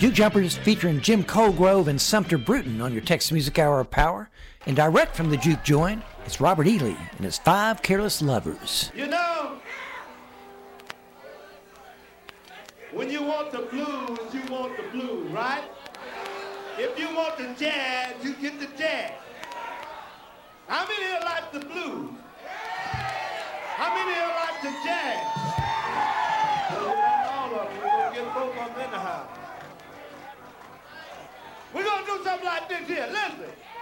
Juke Jumpers featuring Jim Colgrove and Sumter Bruton on your Texas Music Hour of Power. And direct from the Juke Joint, it's Robert Ely and his Five Careless Lovers. You know, when you want the blues, you want the blues, right? If you want the jazz, you get the jazz. How many here like the blues? How many here like the jazz? Well, all of them. We're going to get both of them in the house. We're going to do something like this here. Listen.